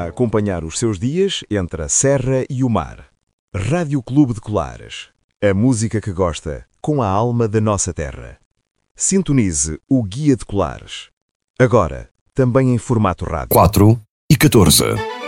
a acompanhar os seus dias entre a serra e o mar. Rádio Clube de Colares. A música que gosta, com a alma da nossa terra. Sintonize o Guia de Colares. Agora, também em formato rádio. 4 e 14.